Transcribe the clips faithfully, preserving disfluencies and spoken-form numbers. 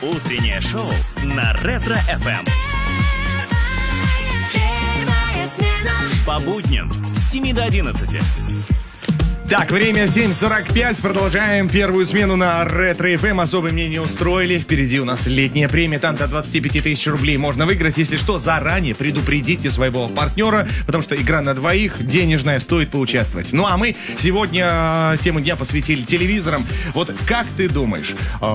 Утреннее шоу на Ретро-эф эм. По будням с семи до одиннадцати. Так, время семь сорок пять. Продолжаем первую смену на Ретро-эф эм. Особое мнение устроили. Впереди у нас летняя премия. Там до двадцати пяти тысяч рублей можно выиграть. Если что, заранее предупредите своего партнера, потому что игра на двоих денежная, стоит поучаствовать. Ну а мы сегодня тему дня посвятили телевизорам. Вот как ты думаешь,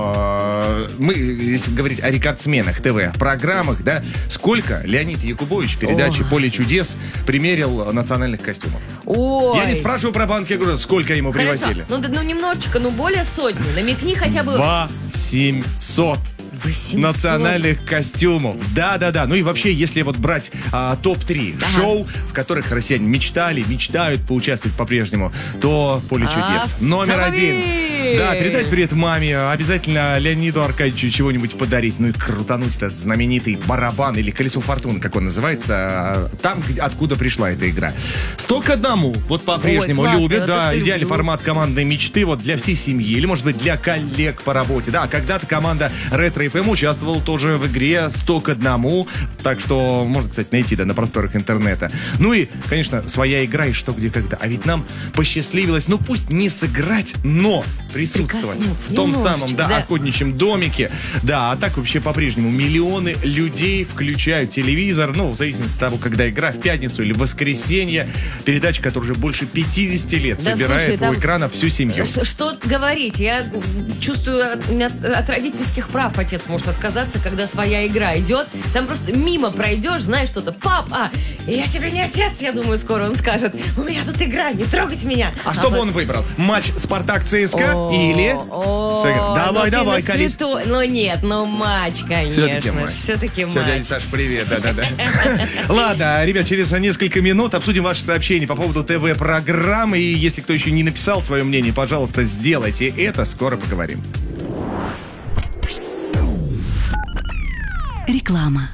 мы, если говорить о рекордсменах ТВ-программах, да, сколько Леонид Якубович в передаче «Поле чудес» примерил национальных костюмов? Ой. Я не спрашиваю про банки, я говорю, сколько ему Хорошо. привозили? Ну, ну, немножечко, ну, более сотни. Намекни хотя бы... восемьсот восемьсот национальных костюмов. Да-да-да. Ну и вообще, если вот брать а, топ три ага. шоу, в которых россияне мечтали, мечтают поучаствовать по-прежнему, то «Поле чудес». А, Номер давай. один. Да, передать привет маме. Обязательно Леониду Аркадьевичу чего-нибудь подарить. Ну и крутануть этот знаменитый барабан или колесо фортуны, как он называется. Там, откуда пришла эта игра. Сто к одному. Вот по-прежнему Ой, любит. Да, идеальный люблю. Формат командной мечты. Вот для всей семьи. Или, может быть, для коллег по работе. Да, когда-то команда Ретро-эф эм участвовала тоже в игре сто к одному. Так что можно, кстати, найти, да, на просторах интернета. Ну и, конечно, своя игра и что, где, когда. А ведь нам посчастливилось, ну пусть не сыграть, но присутствовать в том самом, да, да, охотничьем домике. Да, а так вообще по-прежнему миллионы людей включают телевизор, ну, в зависимости от того, когда игра, в пятницу или в воскресенье. Передача, которая уже больше пятидесяти лет да, собирает слушай, у экрана всю семью. Что говорить? Я чувствую, от, от родительских прав отец может отказаться, когда своя игра идет. Там просто мимо пройдешь, знаешь что-то. Пап, а, я тебе не отец, я думаю, скоро он скажет. У меня тут игра, не трогать меня. А, а что бы вот... он выбрал? Матч Спартак-ЦСКА? Или... О, давай, ну давай, Калис. Свято... Ну нет, ну матч, конечно. Все-таки матч. Все-таки матч. Все, дядя Саш, привет, да-да-да. Ладно, ребят, через несколько минут обсудим ваши сообщения по поводу ТВ-программы. И если кто еще не написал свое мнение, пожалуйста, сделайте это. Скоро поговорим. Реклама.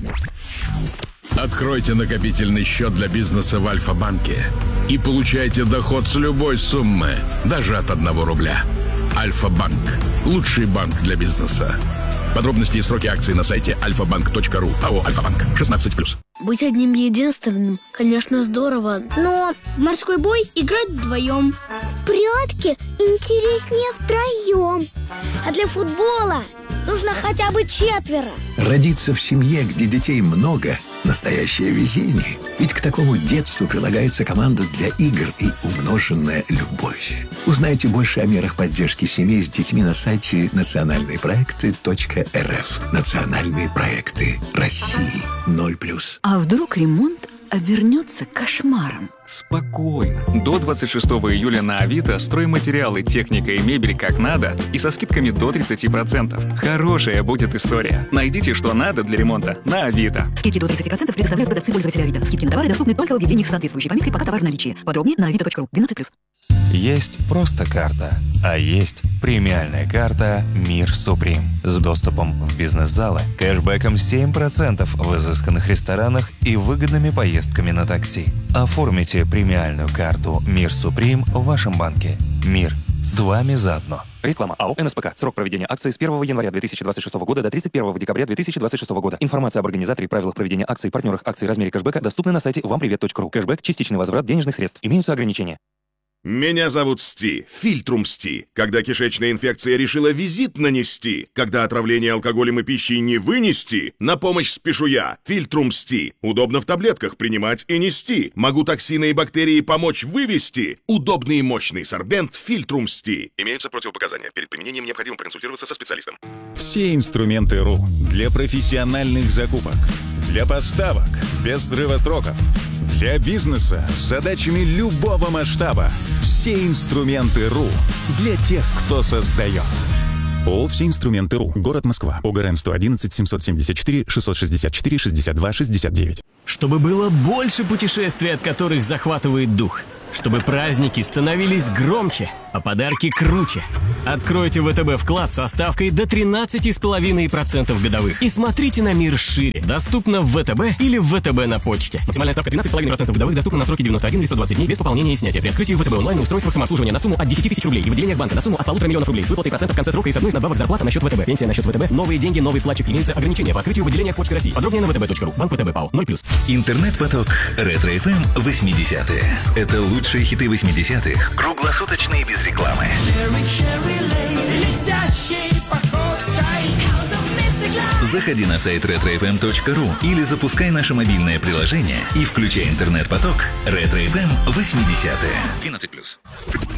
Откройте накопительный счет для бизнеса в Альфа-банке и получайте доход с любой суммы, даже от одного рубля. Альфа-банк. Лучший банк для бизнеса. Подробности и сроки акций на сайте альфа банк точка ру. АО «Альфа-банк». шестнадцать плюс. Быть одним единственным, конечно, здорово. Но в морской бой играть вдвоем. В прятки интереснее втроем. А для футбола нужно хотя бы четверо. Родиться в семье, где детей много – настоящее везение. Ведь к такому детству прилагается команда для игр и умноженная любовь. Узнайте больше о мерах поддержки семей с детьми на сайте национальные проекты точка эр эф. Национальные проекты России. ноль плюс. А вдруг ремонт обернется кошмаром? Спокойно. До двадцать шестого июля на Авито стройматериалы, техника и мебель как надо и со скидками до тридцати процентов. Хорошая будет история. Найдите, что надо для ремонта на Авито. Скидки до тридцати процентов предоставляют продавцы пользователя Авито. Скидки на товары доступны только в объявлениях с соответствующей пометкой «Пока товар в наличии». Подробнее на авито точка ру. двенадцать плюс. Есть просто карта, а есть премиальная карта «Мир Суприм» с доступом в бизнес-залы, кэшбэком семь процентов в изысканных ресторанах и выгодными поездками на такси. Оформите премиальную карту «Мир Суприм» в вашем банке. Мир с вами заодно. Реклама. АО «эн эс пэ ка». Срок проведения акции с первого января две тысячи двадцать шестого года до тридцать первого декабря две тысячи двадцать шестого года. Информация об организаторе и правилах проведения акций, партнерах акций, размере кэшбэка доступны на сайте вам привет точка ру. Кэшбэк – частичный возврат денежных средств. Имеются ограничения. Меня зовут Сти, Фильтрум Сти. Когда кишечная инфекция решила визит нанести, когда отравление алкоголем и пищей не вынести, на помощь спешу я, Фильтрум Сти. Удобно в таблетках принимать и нести. Могу токсины и бактерии помочь вывести. Удобный и мощный сорбент Фильтрум Сти. Имеются противопоказания. Перед применением необходимо проконсультироваться со специалистом. Все инструменты РУ для профессиональных закупок, для поставок без срыва сроков, для бизнеса с задачами любого масштаба. Все инструменты РУ для тех, кто создает. ООО «Все инструменты РУ». Город Москва. ОГРН сто одиннадцать семьсот семьдесят четыре шестьсот шестьдесят четыре шестьдесят два шестьдесят девять. Чтобы было больше путешествий, от которых захватывает дух. Чтобы праздники становились громче, а подарки круче. Откройте ВТБ вклад со ставкой до тринадцать целых пять десятых процента годовых и смотрите на мир шире. Доступно в ВТБ или в ВТБ на почте. Максимальная ставка тринадцать целых пять десятых процента годовых, доступна на сроки девяносто один или сто двадцать дней без пополнения и снятия. При открытии ВТБ онлайн устройство самообслуживания на сумму от десяти тысяч рублей и в отделениях банка на сумму от полутора миллионов рублей с выплатой процентов в конце срока и с одной из надбавок зарплата на счет ВТБ. Пенсия на счет ВТБ. Новые деньги, новый вкладчик. Имеются ограничения по открытию в отделениях Почты России. Подробнее на вэ тэ бэ точка ру. Банк ВТБ ПАО. ноль плюс. Интернет-поток Ретро-эф эм восьмидесятые. Это лучшие хиты восьмидесятых. Круглосуточно и без рекламы. Заходи на сайт ретро эф эм точка ру или запускай наше мобильное приложение и включай интернет-поток Ретро-эф эм восьмидесятые. двенадцать плюс.